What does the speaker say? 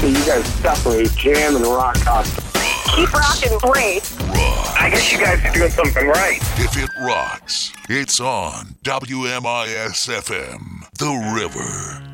that you guys separate jam and rock concert. Keep rocking great. Rock. I guess you guys are doing something right. If it rocks, it's on WMIS-FM, The River.